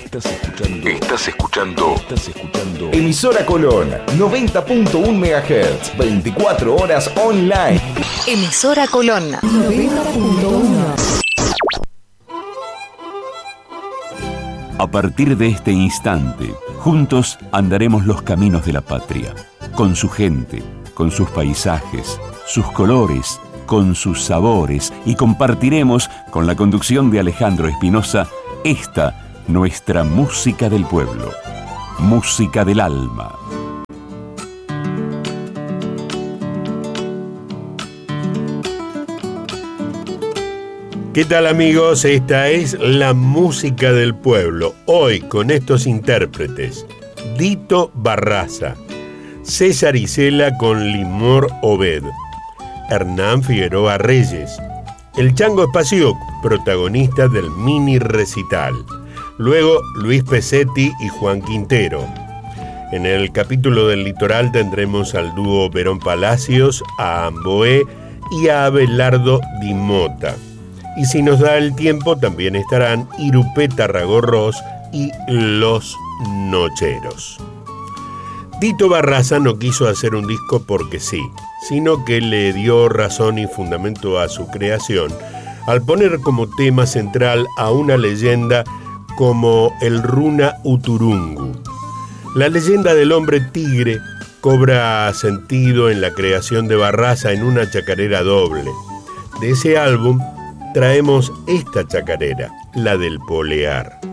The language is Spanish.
Estás escuchando Emisora Colón, 90.1 MHz, 24 horas online. Emisora Colón, 90.1. A partir de este instante, juntos andaremos los caminos de la patria, con su gente, con sus paisajes, sus colores, con sus sabores, y compartiremos, con la conducción de Alejandro Espinosa, esta nuestra música del pueblo, música del alma. ¿Qué tal, amigos? Esta es la música del pueblo. Hoy con estos intérpretes: Dito Barraza, César Isela con Limor Obed, Hernán Figueroa Reyes, el Chango Espacio, protagonista del mini recital. Luego Luis Pesetti y Juan Quintero. En el capítulo del litoral tendremos al dúo Verón Palacios, a Amboé y a Abelardo Di Mota. Y si nos da el tiempo también estarán Irupé Tarragorros y Los Nocheros. Dito Barraza no quiso hacer un disco porque sí, sino que le dio razón y fundamento a su creación al poner como tema central a una leyenda como el Runa Uturungu. La leyenda del hombre tigre cobra sentido en la creación de Barraza en una chacarera doble. De ese álbum traemos esta chacarera, la del Polear.